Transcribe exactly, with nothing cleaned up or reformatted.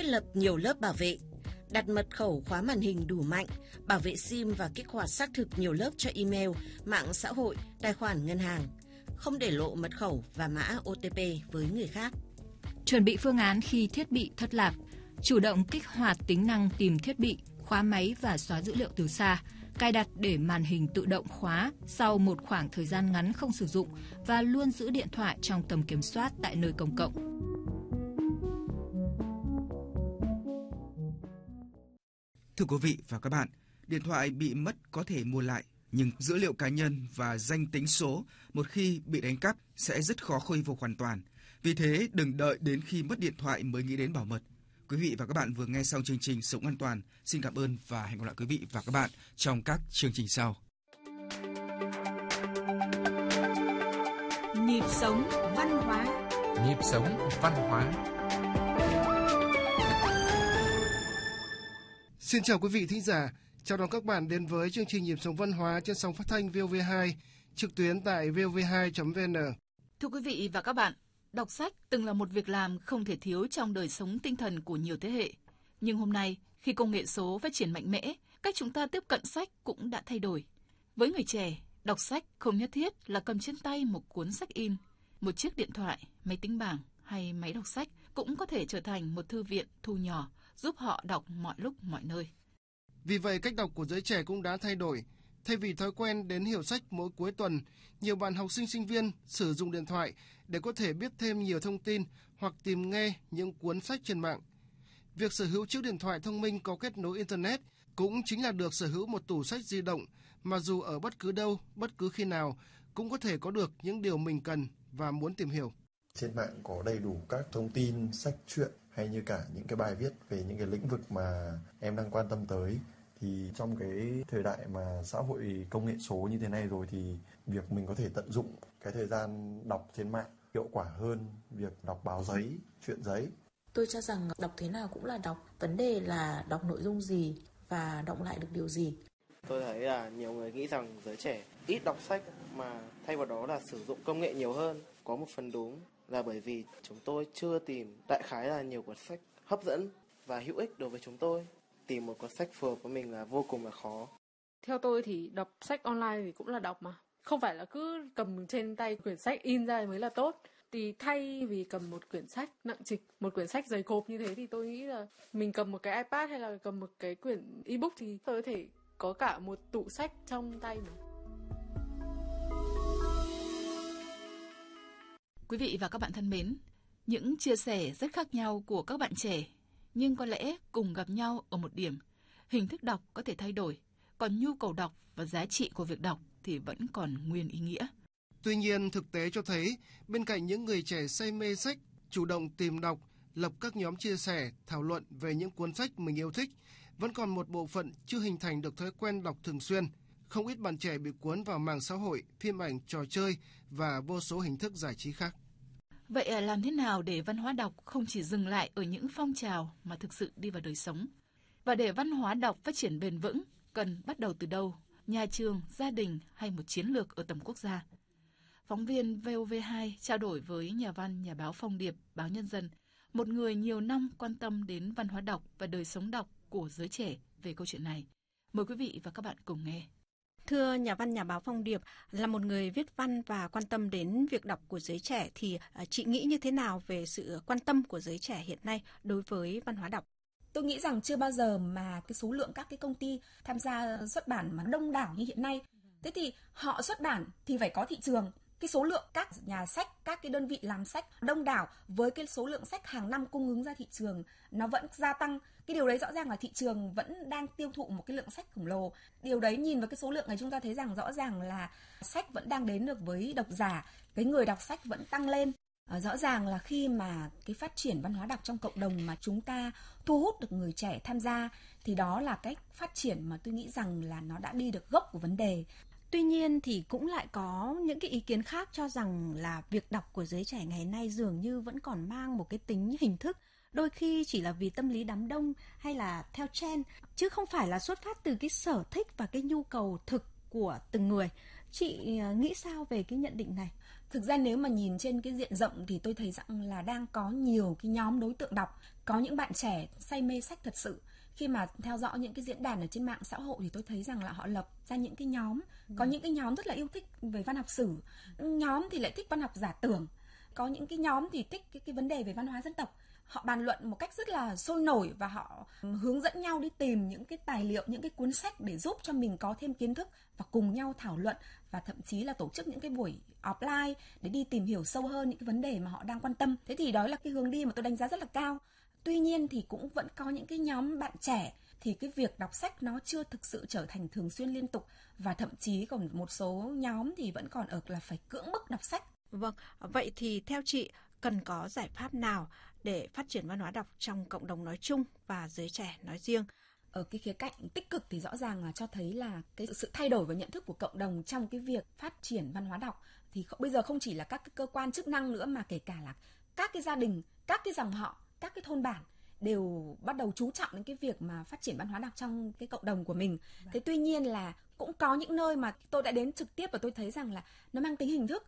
lập nhiều lớp bảo vệ, đặt mật khẩu khóa màn hình đủ mạnh, bảo vệ sim và kích hoạt xác thực nhiều lớp cho email, mạng xã hội, tài khoản ngân hàng, không để lộ mật khẩu và mã ô tê pê với người khác. Chuẩn bị phương án khi thiết bị thất lạc, chủ động kích hoạt tính năng tìm thiết bị, khóa máy và xóa dữ liệu từ xa, cài đặt để màn hình tự động khóa sau một khoảng thời gian ngắn không sử dụng và luôn giữ điện thoại trong tầm kiểm soát tại nơi công cộng. Thưa quý vị và các bạn, điện thoại bị mất có thể mua lại, nhưng dữ liệu cá nhân và danh tính số một khi bị đánh cắp sẽ rất khó khôi phục hoàn toàn. Vì thế, đừng đợi đến khi mất điện thoại mới nghĩ đến bảo mật. Quý vị và các bạn vừa nghe xong chương trình Sống An Toàn. Xin cảm ơn và hẹn gặp lại quý vị và các bạn trong các chương trình sau. Nhịp sống văn hóa. Nhịp sống văn hóa. Xin chào quý vị thính giả, chào đón các bạn đến với chương trình Nhịp sống văn hóa trên sóng phát thanh vê o vê hai, trực tuyến tại vê o vê hai chấm vê en. Thưa quý vị và các bạn, đọc sách từng là một việc làm không thể thiếu trong đời sống tinh thần của nhiều thế hệ. Nhưng hôm nay, khi công nghệ số phát triển mạnh mẽ, cách chúng ta tiếp cận sách cũng đã thay đổi. Với người trẻ, đọc sách không nhất thiết là cầm trên tay một cuốn sách in. Một chiếc điện thoại, máy tính bảng hay máy đọc sách cũng có thể trở thành một thư viện thu nhỏ, giúp họ đọc mọi lúc mọi nơi. Vì vậy, cách đọc của giới trẻ cũng đã thay đổi. Thay vì thói quen đến hiệu sách mỗi cuối tuần, nhiều bạn học sinh sinh viên sử dụng điện thoại để có thể biết thêm nhiều thông tin hoặc tìm nghe những cuốn sách trên mạng. Việc sở hữu chiếc điện thoại thông minh có kết nối Internet cũng chính là được sở hữu một tủ sách di động mà dù ở bất cứ đâu, bất cứ khi nào cũng có thể có được những điều mình cần và muốn tìm hiểu. Trên mạng có đầy đủ các thông tin, sách truyện hay như cả những cái bài viết về những cái lĩnh vực mà em đang quan tâm tới. Thì trong cái thời đại mà xã hội công nghệ số như thế này rồi thì việc mình có thể tận dụng cái thời gian đọc trên mạng hiệu quả hơn việc đọc báo giấy, truyện giấy. Tôi cho rằng đọc thế nào cũng là đọc, vấn đề là đọc nội dung gì và đọc lại được điều gì. Tôi thấy là nhiều người nghĩ rằng giới trẻ ít đọc sách mà thay vào đó là sử dụng công nghệ nhiều hơn. Có một phần đúng là bởi vì chúng tôi chưa tìm đại khái là nhiều cuốn sách hấp dẫn và hữu ích đối với chúng tôi. Tìm một cuốn sách phù hợp với mình là vô cùng là khó. Theo tôi thì đọc sách online thì cũng là đọc mà. Không phải là cứ cầm trên tay quyển sách in ra mới là tốt. Thì thay vì cầm một quyển sách nặng trịch, một quyển sách dày cộp như thế thì tôi nghĩ là mình cầm một cái iPad hay là cầm một cái quyển ebook thì tôi có thể có cả một tủ sách trong tay mà. Quý vị và các bạn thân mến, những chia sẻ rất khác nhau của các bạn trẻ, nhưng có lẽ cùng gặp nhau ở một điểm. Hình thức đọc có thể thay đổi, còn nhu cầu đọc và giá trị của việc đọc thì vẫn còn nguyên ý nghĩa. Tuy nhiên, thực tế cho thấy, bên cạnh những người trẻ say mê sách, chủ động tìm đọc, lập các nhóm chia sẻ, thảo luận về những cuốn sách mình yêu thích, vẫn còn một bộ phận chưa hình thành được thói quen đọc thường xuyên. Không ít bạn trẻ bị cuốn vào mạng xã hội, phim ảnh, trò chơi và vô số hình thức giải trí khác. Vậy làm thế nào để văn hóa đọc không chỉ dừng lại ở những phong trào mà thực sự đi vào đời sống? Và để văn hóa đọc phát triển bền vững, cần bắt đầu từ đâu? Nhà trường, gia đình hay một chiến lược ở tầm quốc gia? Phóng viên vê o vê hai trao đổi với nhà văn, nhà báo Phong Điệp, báo Nhân dân, một người nhiều năm quan tâm đến văn hóa đọc và đời sống đọc của giới trẻ về câu chuyện này. Mời quý vị và các bạn cùng nghe. Thưa nhà văn, nhà báo Phong Điệp, là một người viết văn và quan tâm đến việc đọc của giới trẻ thì chị nghĩ như thế nào về sự quan tâm của giới trẻ hiện nay đối với văn hóa đọc? Tôi nghĩ rằng chưa bao giờ mà cái số lượng các cái công ty tham gia xuất bản mà đông đảo như hiện nay. Thế thì họ xuất bản thì phải có thị trường. Cái số lượng các nhà sách, các cái đơn vị làm sách đông đảo với cái số lượng sách hàng năm cung ứng ra thị trường nó vẫn gia tăng. Cái điều đấy rõ ràng là thị trường vẫn đang tiêu thụ một cái lượng sách khổng lồ. Điều đấy nhìn vào cái số lượng này chúng ta thấy rằng rõ ràng là sách vẫn đang đến được với độc giả, cái người đọc sách vẫn tăng lên. À, rõ ràng là khi mà cái phát triển văn hóa đọc trong cộng đồng mà chúng ta thu hút được người trẻ tham gia thì đó là cách phát triển mà tôi nghĩ rằng là nó đã đi được gốc của vấn đề. Tuy nhiên thì cũng lại có những cái ý kiến khác cho rằng là việc đọc của giới trẻ ngày nay dường như vẫn còn mang một cái tính hình thức, đôi khi chỉ là vì tâm lý đám đông hay là theo trend, chứ không phải là xuất phát từ cái sở thích và cái nhu cầu thực của từng người. Chị nghĩ sao về cái nhận định này? Thực ra nếu mà nhìn trên cái diện rộng thì tôi thấy rằng là đang có nhiều cái nhóm đối tượng đọc. có những bạn trẻ say mê sách thật sự. Khi mà theo dõi những cái diễn đàn ở trên mạng xã hội thì tôi thấy rằng là họ lập ra những cái nhóm, có những cái nhóm rất là yêu thích về văn học sử, nhóm thì lại thích văn học giả tưởng, có những cái nhóm thì thích cái, cái vấn đề về văn hóa dân tộc. Họ bàn luận một cách rất là sôi nổi và họ hướng dẫn nhau đi tìm những cái tài liệu, những cái cuốn sách để giúp cho mình có thêm kiến thức và cùng nhau thảo luận, và thậm chí là tổ chức những cái buổi offline để đi tìm hiểu sâu hơn những cái vấn đề mà họ đang quan tâm. Thế thì đó là cái hướng đi mà tôi đánh giá rất là cao. Tuy nhiên thì cũng vẫn có những cái nhóm bạn trẻ thì cái việc đọc sách nó chưa thực sự trở thành thường xuyên liên tục, và thậm chí còn một số nhóm thì vẫn còn ở là phải cưỡng bức đọc sách. Vâng, vậy thì theo chị cần có giải pháp nào để phát triển văn hóa đọc trong cộng đồng nói chung và giới trẻ nói riêng? Ở cái khía cạnh tích cực thì rõ ràng là cho thấy là cái sự thay đổi về nhận thức của cộng đồng trong cái việc phát triển văn hóa đọc thì bây giờ không chỉ là các cái cơ quan chức năng nữa, mà kể cả là các cái gia đình, các cái dòng họ, các cái thôn bản đều bắt đầu chú trọng đến cái việc mà phát triển văn hóa đọc trong cái cộng đồng của mình. Thế tuy nhiên là cũng có những nơi mà tôi đã đến trực tiếp và tôi thấy rằng là nó mang tính hình thức.